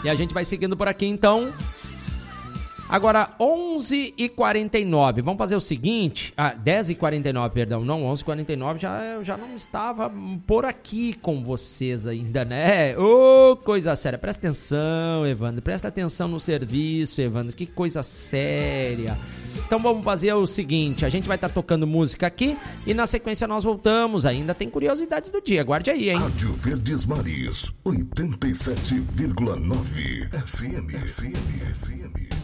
E a gente vai seguindo por aqui, então. Agora, 11h49. Vamos fazer o seguinte. 10h49, perdão. Não, 11h49 eu já não estava por aqui com vocês ainda, né? Ô, coisa séria. Presta atenção, Evandro. Presta atenção no serviço, Evandro. Que coisa séria. Então vamos fazer o seguinte. A gente vai estar tocando música aqui e na sequência nós voltamos. Ainda tem curiosidades do dia. Aguarde aí, hein? Rádio Verdes Mares, 87,9 FM.